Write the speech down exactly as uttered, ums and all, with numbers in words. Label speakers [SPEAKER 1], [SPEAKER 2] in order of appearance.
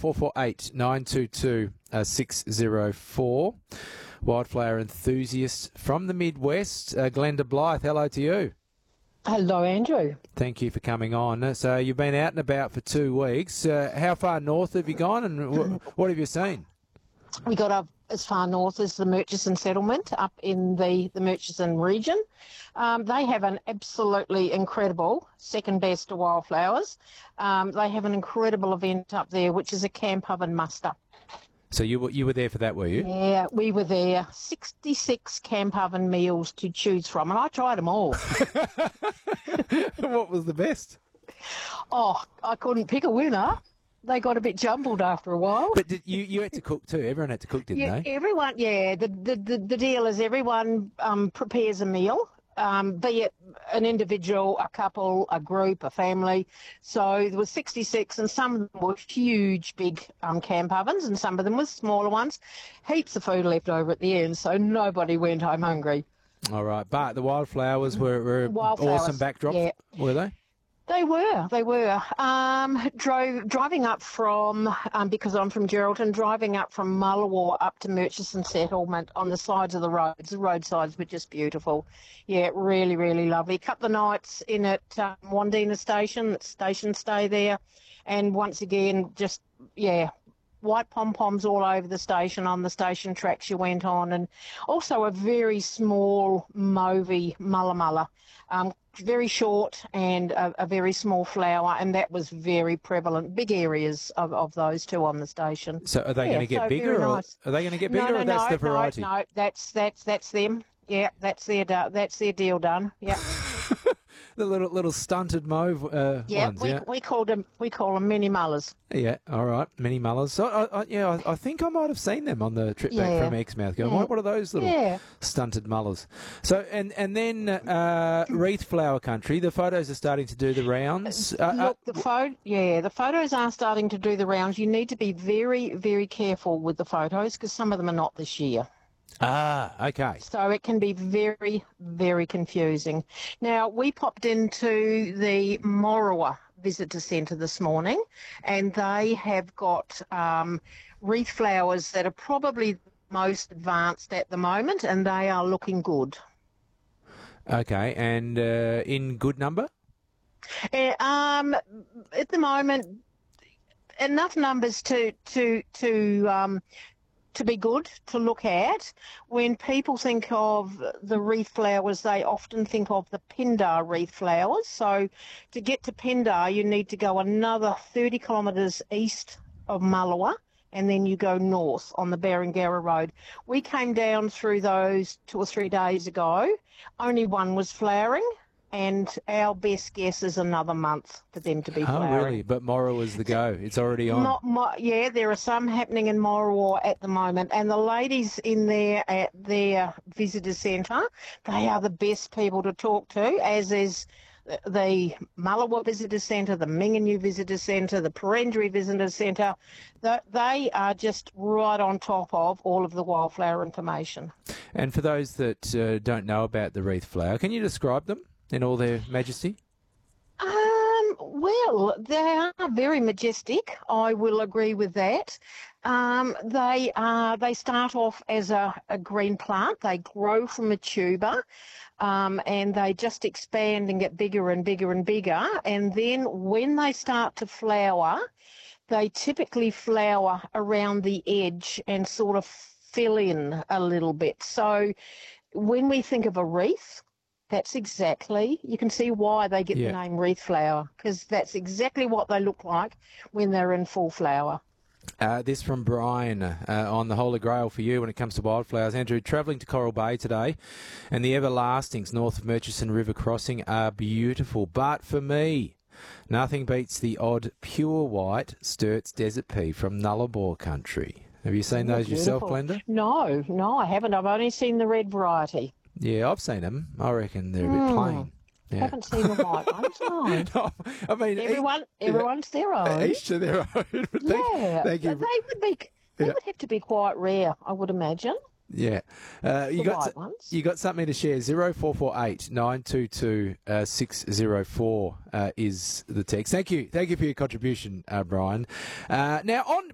[SPEAKER 1] four four eight, nine two two, six zero four. Wildflower enthusiast from the Midwest, uh, Glenda Blythe, hello to you.
[SPEAKER 2] Hello, Andrew.
[SPEAKER 1] Thank you for coming on. So you've been out and about for two weeks. Uh, how far north have you gone and wh- what have you seen?
[SPEAKER 2] We got up as far north as the Murchison settlement up in the, the Murchison region. Um, they have an absolutely incredible, second best to wildflowers. Um, they have an incredible event up there, which is a camp oven muster.
[SPEAKER 1] So you were, you were there for that, were you?
[SPEAKER 2] Yeah, we were there. sixty-six camp oven meals to choose from, and I tried them all.
[SPEAKER 1] What was the best?
[SPEAKER 2] Oh, I couldn't pick a winner. They got a bit jumbled after a while.
[SPEAKER 1] But did you, you had to cook too. Everyone had to cook, didn't
[SPEAKER 2] yeah,
[SPEAKER 1] they?
[SPEAKER 2] Everyone, yeah. The, the, the, the deal is everyone um, prepares a meal, um, be it an individual, a couple, a group, a family. So there was sixty-six, and some of them were huge, big um, camp ovens, and some of them were smaller ones. Heaps of food left over at the end, so nobody went home hungry.
[SPEAKER 1] All right. But the wildflowers were, were
[SPEAKER 2] Wildflowers,
[SPEAKER 1] awesome backdrop,
[SPEAKER 2] yeah.
[SPEAKER 1] were they?
[SPEAKER 2] They were, they were. Um, drove, driving up from, um, because I'm from Geraldton, driving up from Mullawa up to Murchison Settlement on the sides of the roads. The roadsides were just beautiful. Yeah, really, really lovely. Couple of nights in at um, Wandina Station, station stay there. And once again, just, yeah, white pom-poms all over the station, on the station tracks you went on. And also a very small Movi mulla mulla. Um, very short and a, a very small flower, and that was very prevalent. Big areas of, of those two on the station.
[SPEAKER 1] So are they
[SPEAKER 2] yeah,
[SPEAKER 1] going to get
[SPEAKER 2] so
[SPEAKER 1] bigger, or
[SPEAKER 2] nice.
[SPEAKER 1] are they going to get bigger,
[SPEAKER 2] no, no,
[SPEAKER 1] or that's
[SPEAKER 2] no,
[SPEAKER 1] the variety?
[SPEAKER 2] No, no, that's that's that's them. Yeah, that's their that's their deal done. Yeah.
[SPEAKER 1] The little little stunted mauve uh,
[SPEAKER 2] yeah,
[SPEAKER 1] ones,
[SPEAKER 2] we,
[SPEAKER 1] yeah.
[SPEAKER 2] we called them we call them mini mullers.
[SPEAKER 1] Yeah, all right, mini mullers. So, I, I, yeah, I, I think I might have seen them on the trip back
[SPEAKER 2] Yeah.
[SPEAKER 1] from Exmouth. Going,
[SPEAKER 2] Yeah.
[SPEAKER 1] what, what are those little
[SPEAKER 2] Yeah.
[SPEAKER 1] stunted mullers? So, and and then uh, wreath flower country. The photos are starting to do the rounds. Uh, uh,
[SPEAKER 2] Look, the photo, yeah, the photos are starting to do the rounds. You need to be very, very careful with the photos because some of them are not this year.
[SPEAKER 1] ah, okay.
[SPEAKER 2] So it can be very, very confusing. Now, we popped into the Morawa Visitor Centre this morning, and they have got um, wreath flowers that are probably the most advanced at the moment, and they are looking good.
[SPEAKER 1] Okay, and uh, in good number?
[SPEAKER 2] Uh, um, at the moment, enough numbers to to to um, to be good to look at. When people think of the wreath flowers, they often think of the Pindar wreath flowers. So to get to Pindar, you need to go another thirty kilometres east of Mullawa, and then you go north on the Barangara Road. We came down through those two or three days ago. Only one was flowering, and our best guess is another month for them to be
[SPEAKER 1] Oh,
[SPEAKER 2] flowering.
[SPEAKER 1] really? But Morrow is the go. It's already on.
[SPEAKER 2] Mo- mo- yeah, there are some happening in Morawa at the moment, and the ladies in there at their visitor centre, they are the best people to talk to, as is the Mullawa Visitor Centre, the Minginoo Visitor Centre, the Perendri Visitor Centre. They are just right on top of all of the wildflower information.
[SPEAKER 1] And for those that uh, don't know about the wreath flower, can you describe them in all their majesty?
[SPEAKER 2] Um, well, they are very majestic. I will agree with that. Um, they are. They start off as a, a green plant. They grow from a tuber, um, and they just expand and get bigger and bigger and bigger. And then when they start to flower, they typically flower around the edge and sort of fill in a little bit. So when we think of a wreath, that's exactly, you can see why they get
[SPEAKER 1] Yeah.
[SPEAKER 2] the name wreath flower, because that's exactly what they look like when they're in full flower.
[SPEAKER 1] Uh, this from Brian uh, on the Holy Grail for you when it comes to wildflowers. Andrew, travelling to Coral Bay today, and the Everlastings north of Murchison River Crossing are beautiful. But for me, nothing beats the odd pure white Sturt's Desert Pea from Nullarbor country. Have you seen those yourself,
[SPEAKER 2] Beautiful.
[SPEAKER 1] Glenda?
[SPEAKER 2] No, no, I haven't. I've only seen the red variety.
[SPEAKER 1] Yeah, I've seen them. I reckon they're a bit
[SPEAKER 2] Hmm.
[SPEAKER 1] plain.
[SPEAKER 2] I
[SPEAKER 1] Yeah.
[SPEAKER 2] haven't seen the white ones. No.
[SPEAKER 1] No, I mean,
[SPEAKER 2] Everyone, everyone's their own.
[SPEAKER 1] each to their own. thank,
[SPEAKER 2] yeah,
[SPEAKER 1] thank you.
[SPEAKER 2] they would be. They
[SPEAKER 1] Yeah.
[SPEAKER 2] would have to be quite rare, I would imagine.
[SPEAKER 1] Yeah. Uh, you
[SPEAKER 2] The
[SPEAKER 1] got
[SPEAKER 2] white
[SPEAKER 1] s-
[SPEAKER 2] ones.
[SPEAKER 1] you got something to share. Zero four four eight nine two two six zero four uh, is the text. Thank you. Thank you for your contribution, uh, Brian. Uh, now on